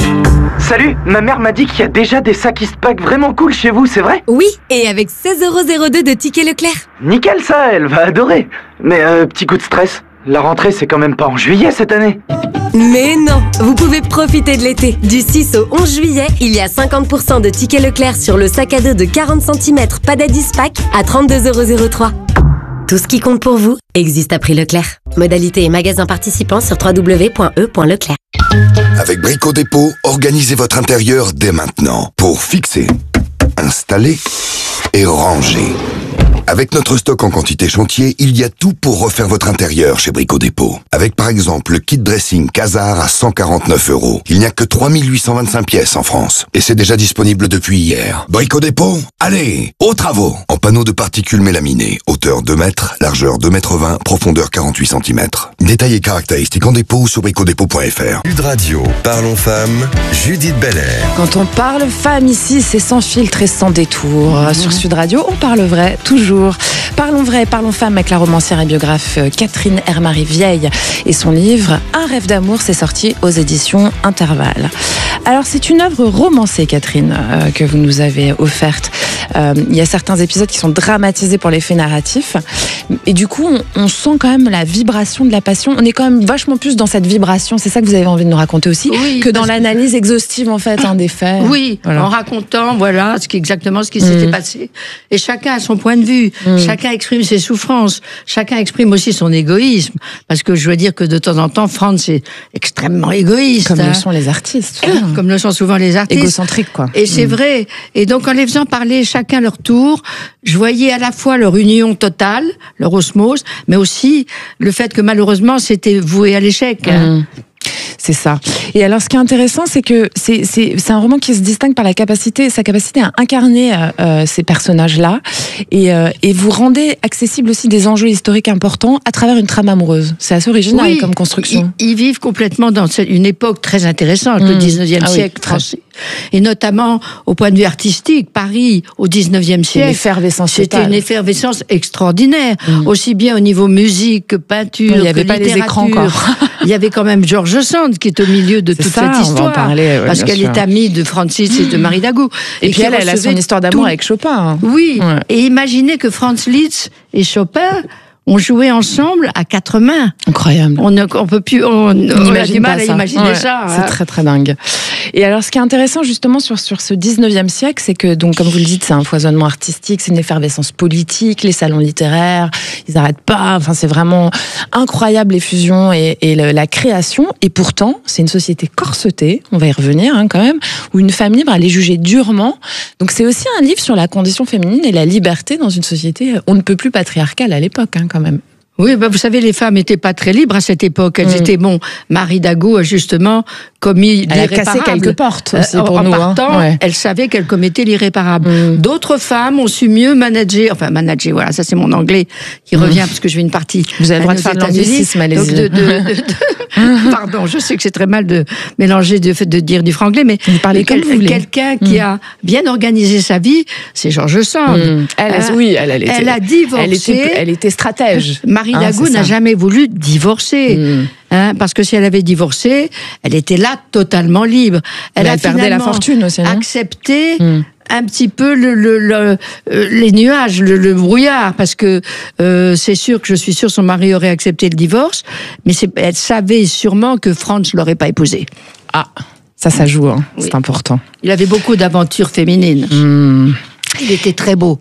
Salut, ma mère m'a dit qu'il y a déjà des sacs Eastpak vraiment cool chez vous, c'est vrai? Oui, et avec seize euros zéro deux de tickets Leclerc. Nickel ça, elle va adorer. Mais euh, petit coup de stress, la rentrée c'est quand même pas en juillet cette année. Mais non, vous pouvez profiter de l'été. Du six au onze juillet, il y a cinquante pour cent de tickets Leclerc sur le sac à dos de quarante centimètres Padadis Pack à trente-deux euros zéro trois. Tout ce qui compte pour vous existe à prix Leclerc. Modalité et magasins participants sur w w w point e point leclerc. Avec Brico Dépôt, organisez votre intérieur dès maintenant pour fixer, installer et ranger. Avec notre stock en quantité chantier, il y a tout pour refaire votre intérieur chez Brico Dépôt. Avec par exemple le kit dressing Casar à cent quarante-neuf euros. Il n'y a que trois mille huit cent vingt-cinq pièces en France. Et c'est déjà disponible depuis hier. Brico Dépôt, allez, aux travaux. En panneaux de particules mélaminées, hauteur deux mètres, largeur deux mètres vingt, profondeur quarante-huit centimètres. Détails et caractéristiques en dépôt ou sur bricodépôt point f r. Sud Radio, parlons femmes, Judith Belair. Quand on parle femmes ici, c'est sans filtre et sans détour. Mmh. Sur Sud Radio, on parle vrai, toujours. Parlons vrai, parlons femmes avec la romancière et biographe Catherine Hermary Vieille et son livre Un rêve d'amour, c'est sorti aux éditions Intervalle. Alors c'est une œuvre romancée, Catherine, euh, que vous nous avez offerte. Euh, il y a certains épisodes qui sont dramatisés pour l'effet narratif et du coup on, on sent quand même la vibration de la passion. On est quand même vachement plus dans cette vibration, c'est ça que vous avez envie de nous raconter aussi, oui, que dans l'analyse que... exhaustive en fait hein, des faits. Oui, voilà. En racontant voilà ce qui, exactement ce qui mmh. s'était passé. Et chacun a son point de vue, mmh. chacun exprime ses souffrances, chacun exprime aussi son égoïsme. Parce que je veux dire que de temps en temps, Franz est extrêmement égoïste. Comme hein. le sont les artistes. Comme le sont souvent les artistes. Égocentriques quoi. Et c'est mmh. vrai. Et donc en les faisant parler chacun leur tour, je voyais à la fois leur union totale, leur osmose, mais aussi le fait que malheureusement c'était voué à l'échec. Mmh. C'est ça. Et alors, ce qui est intéressant, c'est que c'est, c'est, c'est un roman qui se distingue par la capacité, sa capacité à incarner euh, ces personnages-là, et, euh, et vous rendez accessible aussi des enjeux historiques importants à travers une trame amoureuse. C'est assez original oui, comme construction. Ils, ils vivent complètement dans une époque très intéressante, mmh. le dix-neuvième ah siècle oui, français. Et notamment au point de vue artistique, Paris au dix-neuvième siècle, une effervescence c'était totale. Une effervescence extraordinaire, mmh. aussi bien au niveau musique que peinture, il n'y avait que pas les écrans encore. Il y avait quand même George Sand qui est au milieu de c'est toute ça, cette histoire, parler, ouais, parce qu'elle sûr. est amie de Francis et de Marie Dagou. Et, et puis elle, elle a son histoire d'amour tout... avec Chopin. Hein. Oui, ouais. Et imaginez que Franz Liszt et Chopin ont joué ensemble à quatre mains. Incroyable. On ne on peut plus, on, on a du mal à imaginer ouais, ça. C'est hein. très très dingue. Et alors, ce qui est intéressant justement sur sur ce dix-neuvième siècle, c'est que donc comme vous le dites, c'est un foisonnement artistique, c'est une effervescence politique, les salons littéraires, ils n'arrêtent pas. Enfin, c'est vraiment incroyable les fusions et, et le, la création. Et pourtant, c'est une société corsetée. On va y revenir hein, quand même, où une femme libre, elle est jugée durement. Donc, c'est aussi un livre sur la condition féminine et la liberté dans une société on ne peut plus patriarcale à l'époque. Hein, quand même. Oui, bah vous savez, les femmes n'étaient pas très libres à cette époque. Elles mmh. étaient, bon, Marie Dagou a justement commis elle l'irréparable. Elle a cassé quelques portes aussi pour en nous. En partant, hein. ouais. elle savait qu'elle commettait l'irréparable. Mmh. D'autres femmes ont su mieux manager, enfin manager, voilà, ça c'est mon anglais qui mmh. revient parce que je fais une partie. Vous avez le droit de faire de l'anglicisme, allez-y. De, de, de, de, pardon, je sais que c'est très mal de mélanger, de, de dire du franglais, mais vous parlez quel, comme vous voulez. Quelqu'un qui mmh. a bien organisé sa vie, c'est George Sand. Mmh. Elle, euh, oui, elle, elle, était, elle a divorcé. Elle était, elle était stratège. Marie hein, Dagou n'a jamais voulu divorcer. Mmh. Hein, parce que si elle avait divorcé, elle était là totalement libre. Elle, elle a perdait la fortune aussi, non accepté mmh. un petit peu le, le, le, euh, les nuages, le, le brouillard, parce que euh, c'est sûr que je suis sûre son mari aurait accepté le divorce, mais c'est, elle savait sûrement que Franz ne l'aurait pas épousé. Ah, ça, ça joue, hein. Oui. C'est important. Il avait beaucoup d'aventures féminines. Mmh. Il était très beau.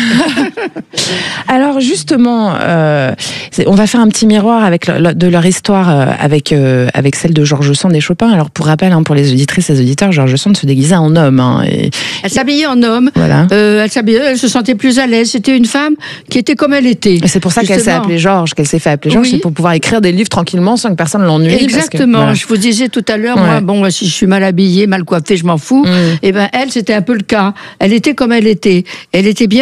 Alors justement, euh, on va faire un petit miroir avec le, le, de leur histoire euh, avec euh, avec celle de George Sand et Chopin. Alors pour rappel, hein, pour les auditrices et les auditeurs, George Sand se déguisait en homme. Hein, et... Elle s'habillait en homme. Voilà. Euh, elle s'habillait, elle se sentait plus à l'aise. C'était une femme qui était comme elle était. Et c'est pour ça justement. Qu'elle s'est appelée Georges, qu'elle s'est fait appeler Georges, oui. C'est pour pouvoir écrire des livres tranquillement sans que personne l'ennuie. Exactement. Que, voilà. Je vous disais tout à l'heure, ouais. moi, bon, si je suis mal habillée, mal coiffée, je m'en fous. Mm. Et ben elle, c'était un peu le cas. Elle était comme elle était. Elle était bien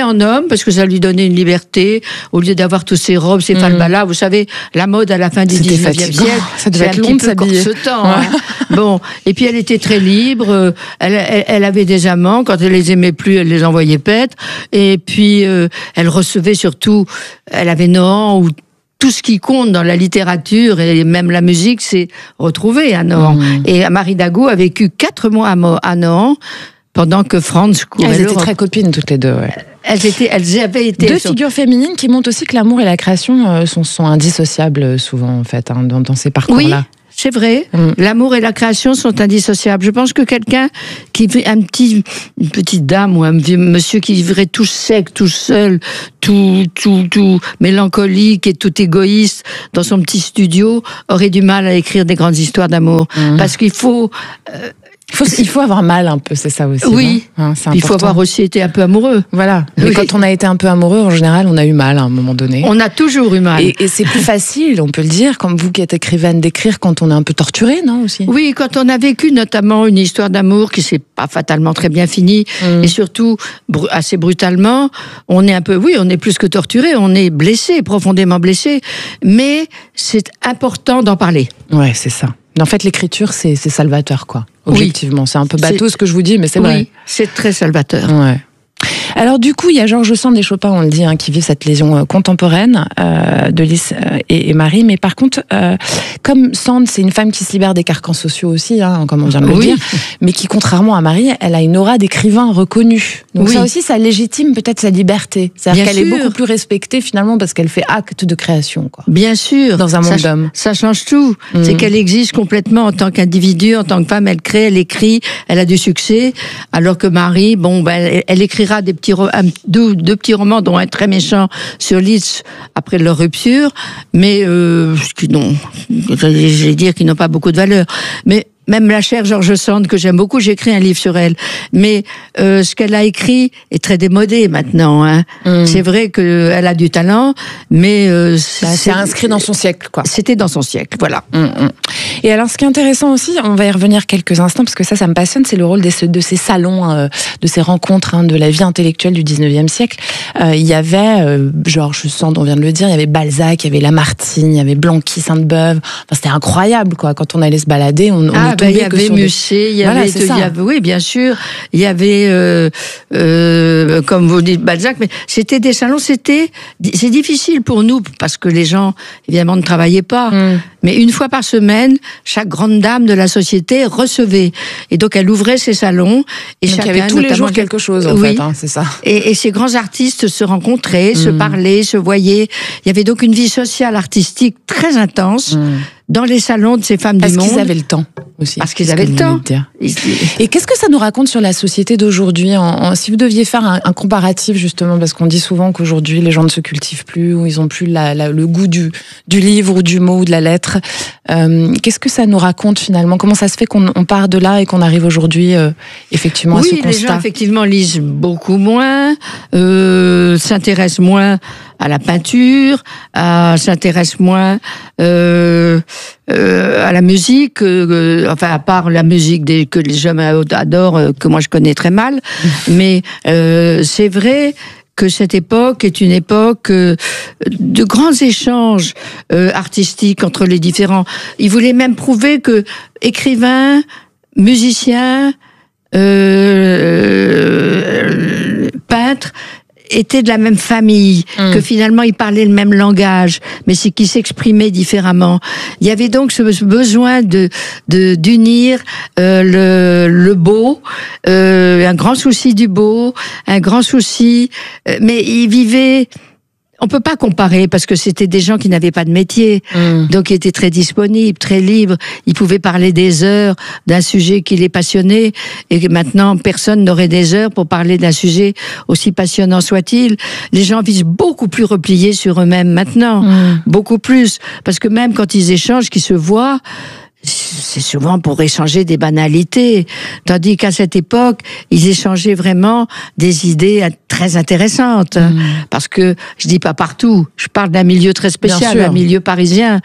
en homme, parce que ça lui donnait une liberté, au lieu d'avoir tous ces robes, ces mmh. falbalas. Vous savez, la mode à la fin du dix-neuvième siècle, ça devait être long de s'habiller. Ce temps. Ouais. Hein. Bon, et puis elle était très libre. Elle, elle, elle avait des amants. Quand elle les aimait plus, elle les envoyait paître. Et puis euh, elle recevait surtout. Elle avait Nohant, où tout ce qui compte dans la littérature et même la musique, c'est retrouvé à Nohant. Mmh. Et Marie Dago a vécu quatre mois à Nohant, pendant que Franz courait Elles l'Europe. étaient très copines toutes les deux, ouais. Elles, étaient, elles avaient été... Deux sur... figures féminines qui montrent aussi que l'amour et la création euh, sont, sont indissociables souvent, en fait, hein, dans, dans ces parcours-là. Oui, c'est vrai. Mm. L'amour et la création sont indissociables. Je pense que quelqu'un qui vit un petit, une petite dame ou un vieux monsieur qui vivrait tout sec, tout seul, tout, tout, tout mélancolique et tout égoïste dans son petit studio aurait du mal à écrire des grandes histoires d'amour. Mm. Parce qu'il faut... Euh, Il faut, il faut avoir mal un peu, c'est ça aussi. Oui, hein, c'est il faut avoir aussi été un peu amoureux. Voilà. Mais oui. Quand on a été un peu amoureux, en général, on a eu mal à un moment donné. On a toujours eu mal. Et, et c'est plus facile, on peut le dire, comme vous qui êtes écrivaine, d'écrire quand on est un peu torturé, non aussi? Oui, quand on a vécu notamment une histoire d'amour qui s'est pas fatalement très bien finie, mmh. et surtout br- assez brutalement, on est un peu, oui, on est plus que torturé, on est blessé, profondément blessé, mais c'est important d'en parler. Ouais, c'est ça. En fait, l'écriture, c'est, c'est salvateur, quoi. Objectivement, oui. C'est un peu bateau c'est... ce que je vous dis, mais c'est oui, vrai. C'est très salvateur. Ouais. Alors du coup, il y a Georges Sand et Chopin, on le dit, hein, qui vivent cette lésion euh, contemporaine euh, de Lys euh, et, et Marie. Mais par contre, euh, comme Sand, c'est une femme qui se libère des carcans sociaux aussi, hein, comme on vient de le oui. dire, mais qui, contrairement à Marie, elle a une aura d'écrivain reconnu. Donc oui. ça aussi, ça légitime peut-être sa liberté. C'est-à-dire Bien qu'elle sûr. Est beaucoup plus respectée finalement parce qu'elle fait acte de création, quoi. Bien sûr. Dans un monde ça, d'hommes. Ça change tout. Mmh. C'est qu'elle existe complètement en tant qu'individu, en tant que femme. Elle crée, elle écrit, elle a du succès. Alors que Marie, bon, ben, elle, elle écrira des petits un, deux, deux petits romans, dont un très méchant sur Lys après leur rupture, mais euh, qui n'ont, je vais dire, qui n'ont pas beaucoup de valeur. Mais même la chère Georges Sand, que j'aime beaucoup, j'ai écrit un livre sur elle. Mais euh, ce qu'elle a écrit est très démodé maintenant. Hein. Mmh. C'est vrai qu'elle a du talent, mais... Euh, c'est, c'est inscrit dans son siècle, quoi. C'était dans son siècle, voilà. Mmh, mmh. Et alors, ce qui est intéressant aussi, on va y revenir quelques instants, parce que ça, ça me passionne, c'est le rôle des, de ces salons, euh, de ces rencontres, hein, de la vie intellectuelle du dix-neuvième siècle. Euh, il y avait, euh, Georges Sand, on vient de le dire, il y avait Balzac, il y avait Lamartine, il y avait Blanqui, Sainte-Beuve. Enfin, c'était incroyable, quoi. Quand on allait se balader, on, ah, on ben, il y avait Musset, il y voilà, avait, il y avait, oui, bien sûr, il y avait, euh, euh, comme vous dites, Balzac, mais c'était des salons, c'était, c'est difficile pour nous, parce que les gens, évidemment, ne travaillaient pas. Mm. Mais une fois par semaine, chaque grande dame de la société recevait. Et donc, elle ouvrait ses salons. Et donc, chacun, il y avait tous les jours quelque chose, en oui. fait, hein, c'est ça. Et, et ces grands artistes se rencontraient, mm. se parlaient, se voyaient. Il y avait donc une vie sociale, artistique très intense. Mm. Dans les salons de ces femmes Parce du monde. Parce qu'ils avaient le temps aussi. Parce qu'ils avaient le temps. Et qu'est-ce que ça nous raconte sur la société d'aujourd'hui en, en, si vous deviez faire un, un comparatif, justement, parce qu'on dit souvent qu'aujourd'hui, les gens ne se cultivent plus, ou ils n'ont plus la, la, le goût du, du livre, ou du mot, ou de la lettre. Euh, qu'est-ce que ça nous raconte, finalement? Comment ça se fait qu'on on part de là et qu'on arrive aujourd'hui, euh, effectivement, oui, à ce constat? Oui, les gens, effectivement, lisent beaucoup moins, euh, s'intéressent moins à la peinture, à, s'intéressent moins euh, euh, à la musique, euh, enfin à part la musique des, que les hommes adorent, euh, que moi je connais très mal, mais euh, c'est vrai que cette époque est une époque euh, de grands échanges euh, artistiques entre les différents. Ils voulaient même prouver que écrivains, musiciens, euh, peintres étaient de la même famille, mmh. que finalement ils parlaient le même langage, mais c'est qu'ils s'exprimaient différemment. Il y avait donc ce besoin de, de d'unir euh, le, le beau, euh, un grand souci du beau, un grand souci, euh, mais ils vivaient. On peut pas comparer parce que c'était des gens qui n'avaient pas de métier, mmh. donc ils étaient très disponibles, très libres. Ils pouvaient parler des heures d'un sujet qui les passionnait, et que maintenant personne n'aurait des heures pour parler d'un sujet aussi passionnant soit-il. Les gens vivent beaucoup plus repliés sur eux-mêmes maintenant, mmh. beaucoup plus, parce que même quand ils échangent, qu'ils se voient, c'est souvent pour échanger des banalités. Tandis qu'à cette époque, ils échangeaient vraiment des idées très intéressantes. Mmh. Parce que, je dis pas partout, je parle d'un milieu très spécial, un milieu parisien.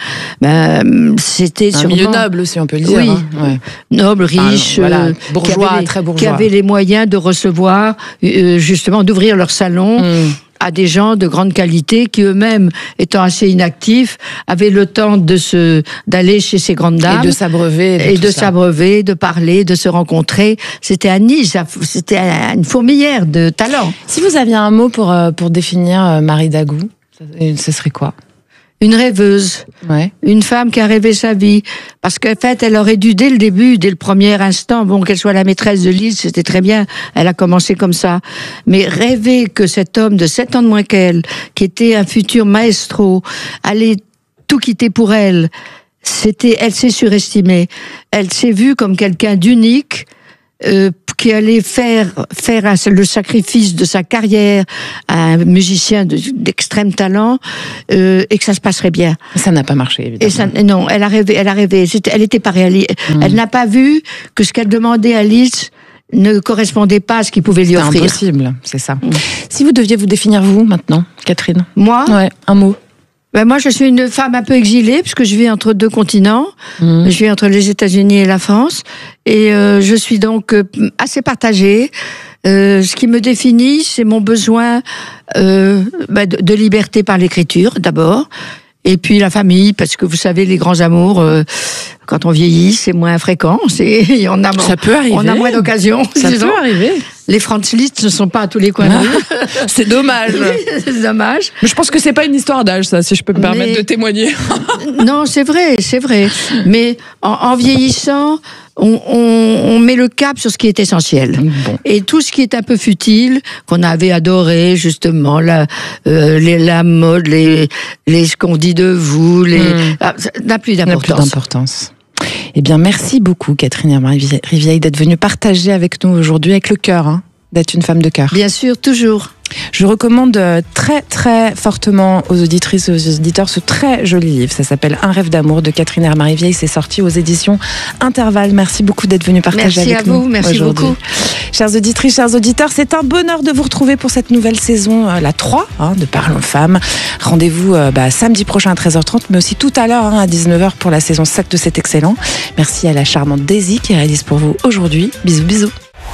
Ben, c'était un sûrement... milieu noble aussi, on peut le dire. Oui, hein. ouais. noble, riche, ah, voilà. euh, bourgeois, qui avait, très bourgeois. Qui avaient les moyens de recevoir, euh, justement, d'ouvrir leur salon. Mmh. à des gens de grande qualité qui eux-mêmes, étant assez inactifs, avaient le temps de se d'aller chez ces grandes dames et de s'abreuver et de s'abreuver, de parler, de se rencontrer. C'était un nid, c'était une fourmilière de talent. Si vous aviez un mot pour pour définir Marie Dagou, ce serait quoi? Une rêveuse, ouais. Une femme qui a rêvé sa vie, parce qu'en fait, elle aurait dû dès le début, dès le premier instant, bon, qu'elle soit la maîtresse de Lise, c'était très bien, elle a commencé comme ça, mais rêver que cet homme de sept ans de moins qu'elle, qui était un futur maestro, allait tout quitter pour elle, c'était, elle s'est surestimée, elle s'est vue comme quelqu'un d'unique, Euh, qui allait faire faire un, le sacrifice de sa carrière à un musicien de, d'extrême talent euh, et que ça se passerait bien. Ça n'a pas marché, évidemment. Et ça, non, elle a rêvé, elle a rêvé. C'était, elle était pas réaliste. Mmh. Elle n'a pas vu que ce qu'elle demandait à Lise ne correspondait pas à ce qu'il pouvait lui offrir. C'est impossible, c'est ça. Mmh. Si vous deviez vous définir vous maintenant, Catherine. Moi, ouais, un mot. Ben moi, je suis une femme un peu exilée, parce que je vis entre deux continents. Mmh. Je vis entre les États-Unis et la France. Et euh, je suis donc euh, assez partagée. Euh, ce qui me définit, c'est mon besoin euh, ben de, de liberté par l'écriture, d'abord. Et puis la famille, parce que vous savez, les grands amours, euh, quand on vieillit, c'est moins fréquent. C'est, on a, ça peut arriver. On a moins d'occasions. Ça disons. peut arriver. Les Franz Liszt ne sont pas à tous les coins de rue. C'est dommage. Oui, c'est dommage. Mais je pense que c'est pas une histoire d'âge, ça, si je peux me permettre Mais... de témoigner. Non, c'est vrai, c'est vrai. Mais en, en vieillissant, on, on, on met le cap sur ce qui est essentiel. Bon. Et tout ce qui est un peu futile, qu'on avait adoré, justement, la, euh, les, la mode, les, les, ce qu'on dit de vous, les, mmh. ah, ça n'a plus d'importance. N'a plus d'importance. Eh bien, merci beaucoup, Catherine Rivière, d'être venue partager avec nous aujourd'hui, avec le cœur, hein, d'être une femme de cœur. Bien sûr, toujours. Je recommande très très fortement aux auditrices et aux auditeurs ce très joli livre. Ça s'appelle Un rêve d'amour de Catherine Hermarivière. C'est sorti aux éditions Intervalle. Merci beaucoup d'être venu partager merci avec nous. Merci à vous, merci beaucoup. Chères auditrices, chers auditeurs, c'est un bonheur de vous retrouver pour cette nouvelle saison, la trois hein, de Parlons Femmes. Rendez-vous euh, bah, samedi prochain à treize heures trente, mais aussi tout à l'heure hein, à dix-neuf heures pour la saison sept de C'est Excellent. Merci à la charmante Daisy qui réalise pour vous aujourd'hui. Bisous, bisous.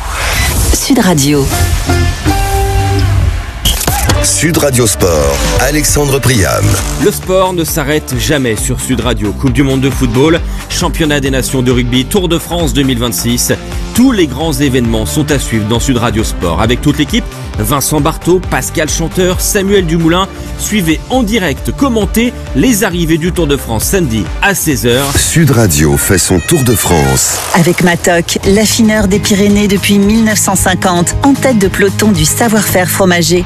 Sud Radio. Sud Radio Sport, Alexandre Priam. Le sport ne s'arrête jamais sur Sud Radio. Coupe du monde de football, championnat des nations de rugby, Tour de France deux mille vingt-six. Tous les grands événements sont à suivre dans Sud Radio Sport. Avec toute l'équipe, Vincent Barthaud, Pascal Chanteur, Samuel Dumoulin. Suivez en direct, commentez les arrivées du Tour de France samedi à seize heures. Sud Radio fait son Tour de France. Avec Matok, l'affineur des Pyrénées depuis mille neuf cent cinquante, en tête de peloton du savoir-faire fromager.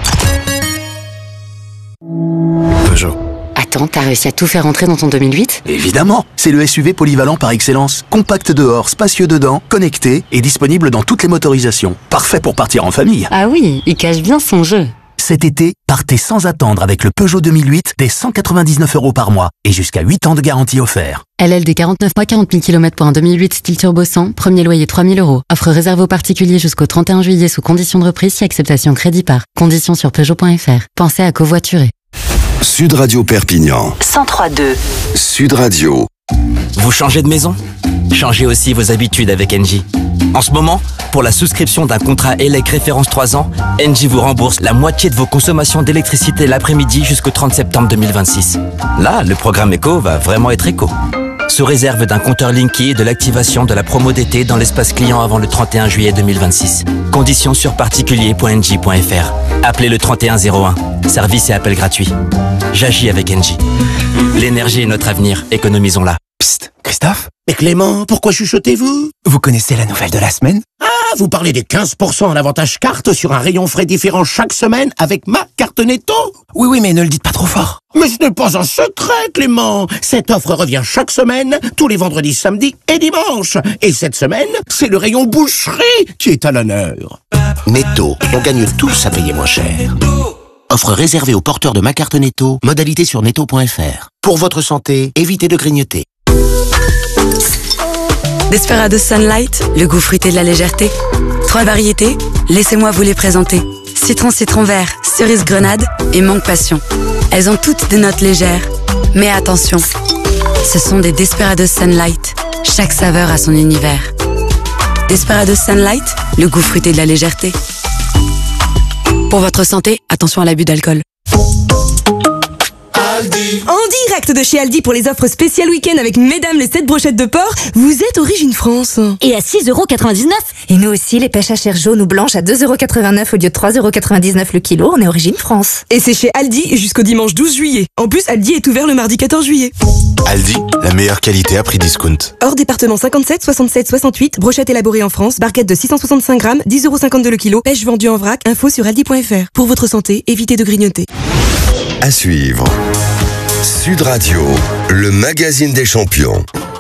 Peugeot. Attends, t'as réussi à tout faire entrer dans ton deux mille huit ? Évidemment, c'est le S U V polyvalent par excellence. Compact dehors, spacieux dedans, connecté et disponible dans toutes les motorisations. Parfait pour partir en famille. Ah oui, il cache bien son jeu. Cet été, partez sans attendre avec le Peugeot deux mille huit dès cent quatre-vingt-dix-neuf euros par mois et jusqu'à huit ans de garantie offert. L L D quarante-neuf mois, quarante mille kilomètres pour un deux mille huit style turbo cent, premier loyer trois mille euros. Offre réservée aux particuliers jusqu'au trente et un juillet sous conditions de reprise si acceptation crédit par. Conditions sur Peugeot point F R. Pensez à covoiturer. Sud Radio Perpignan. cent trois virgule deux. Sud Radio. Vous changez de maison ? Changez aussi vos habitudes avec Engie. En ce moment, pour la souscription d'un contrat E L E C référence trois ans, Engie vous rembourse la moitié de vos consommations d'électricité l'après-midi jusqu'au trente septembre deux mille vingt-six. Là, le programme éco va vraiment être éco. Sous réserve d'un compteur Linky et de l'activation de la promo d'été dans l'espace client avant le trente et un juillet deux mille vingt-six. Conditions sur particulier point engie point F R. Appelez le trente et un zéro un. Service et appel gratuit. J'agis avec Engie. L'énergie est notre avenir. Économisons-la. Psst, Christophe ? Mais Clément, pourquoi chuchotez-vous ? Vous connaissez la nouvelle de la semaine ? Ah, vous parlez des quinze pour cent en avantage carte sur un rayon frais différent chaque semaine avec ma carte Netto ? Oui, oui, mais ne le dites pas trop fort. Mais ce n'est pas un secret, Clément. Cette offre revient chaque semaine, tous les vendredis, samedis et dimanches. Et cette semaine, c'est le rayon boucherie qui est à l'honneur. Netto, on gagne tous à payer moins cher. Offre réservée aux porteurs de ma carte Netto, modalité sur netto point F R. Pour votre santé, évitez de grignoter. Desperados Sunlight, le goût fruité de la légèreté. Trois variétés, laissez-moi vous les présenter. Citron citron vert, cerise grenade et mangue passion. Elles ont toutes des notes légères. Mais attention, ce sont des Desperados Sunlight. Chaque saveur a son univers. Desperados Sunlight, le goût fruité de la légèreté. Pour votre santé, attention à l'abus d'alcool. Aldi. En direct de chez Aldi pour les offres spéciales week-end avec mesdames les sept brochettes de porc, vous êtes Origine France. Et à six euros quatre-vingt-dix-neuf. Et nous aussi, les pêches à chair jaune ou blanche à deux euros quatre-vingt-neuf au lieu de trois euros quatre-vingt-dix-neuf le kilo, on est Origine France. Et c'est chez Aldi jusqu'au dimanche douze juillet. En plus, Aldi est ouvert le mardi quatorze juillet. Aldi, la meilleure qualité à prix discount. Hors département cinquante-sept, soixante-sept, soixante-huit, brochette élaborée en France, barquette de six cent soixante-cinq grammes, dix euros cinquante-deux le kilo, pêche vendue en vrac, info sur aldi point fr. Pour votre santé, évitez de grignoter. À suivre. Sud Radio, le magazine des champions.